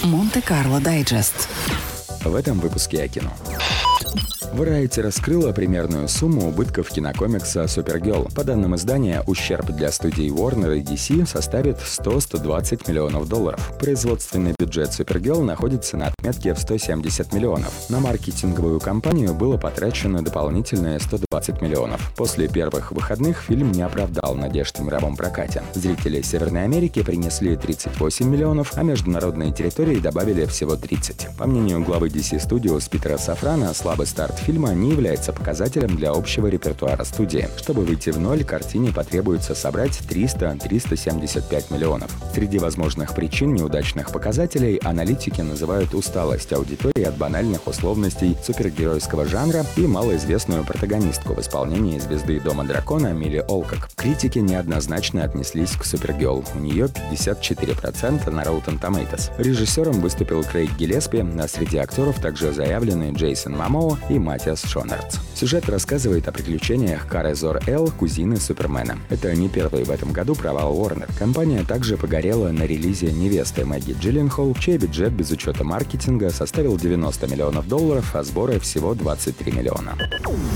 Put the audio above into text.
Монте-Карло Дайджест. В этом выпуске о кино. Variety раскрыла примерную сумму убытков кинокомикса Supergirl. По данным издания, ущерб для студий Warner и DC составит $100-120 миллионов. Производственный бюджет Supergirl находится на отметке в 170 миллионов. На маркетинговую кампанию было потрачено дополнительные 120 миллионов. После первых выходных фильм не оправдал надежд в мировом прокате. Зрители Северной Америки принесли 38 миллионов, а международные территории добавили всего 30. По мнению главы DC Studios Питера Сафрана, слабый старт фильма не является показателем для общего репертуара студии. Чтобы выйти в ноль, картине потребуется собрать 300-375 миллионов. Среди возможных причин неудачных показателей аналитики называют усталость аудитории от банальных условностей супергеройского жанра и малоизвестную протагонистку в исполнении звезды Дома Дракона Милли Олкок. Критики неоднозначно отнеслись к Supergirl. У нее 54% на Rotten Tomatoes. Режиссером выступил Крейг Гиллеспи, а среди актеров также заявлены Джейсон Момоа и Матиас Шонардс. Сюжет рассказывает о приключениях Кары Зор-Эл, кузины Супермена. Это не первый в этом году провал Warner. компания также погорела на релизе «Невесты» Мэгги Джилленхол, чей бюджет без учета маркетинга составил $90 миллионов, а сборы всего 23 миллиона.